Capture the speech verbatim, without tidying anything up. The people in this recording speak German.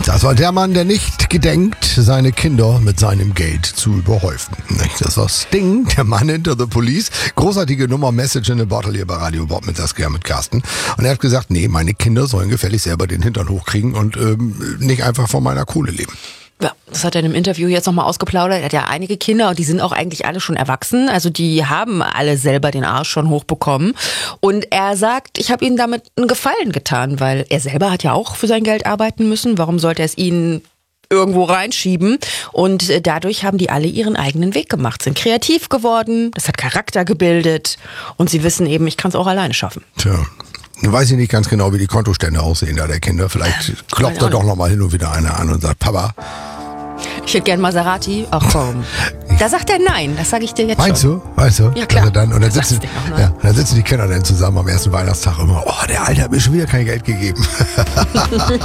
Das war der Mann, der nicht gedenkt, seine Kinder mit seinem Geld zu überhäufen. Das war Sting, der Mann hinter The Police. Großartige Nummer, Message in a Bottle hier bei Radio Bob mit Saskia, mit Carsten. Und er hat gesagt, nee, meine Kinder sollen gefällig selber den Hintern hochkriegen und ähm, nicht einfach von meiner Kohle leben. Ja, das hat er in einem Interview jetzt nochmal ausgeplaudert. Er hat ja einige Kinder und die sind auch eigentlich alle schon erwachsen. Also die haben alle selber den Arsch schon hochbekommen. Und er sagt, ich habe ihnen damit einen Gefallen getan, weil er selber hat ja auch für sein Geld arbeiten müssen. Warum sollte er es ihnen irgendwo reinschieben? Und dadurch haben die alle ihren eigenen Weg gemacht, sind kreativ geworden, das hat Charakter gebildet und sie wissen eben, ich kann es auch alleine schaffen. Tja. Nun weiß ich nicht ganz genau, wie die Kontostände aussehen da der Kinder. Vielleicht klopft da doch noch mal hin und wieder einer an und sagt, Papa. Ich hätte gern Maserati. Ach komm. Da sagt er nein, das sage ich dir jetzt Meinst schon. du? Weißt du? Ja klar. Also dann, und dann sitzen, Auch, ne? ja, dann sitzen die Kinder dann zusammen am ersten Weihnachtstag immer, oh, der Alte hat mir schon wieder kein Geld gegeben.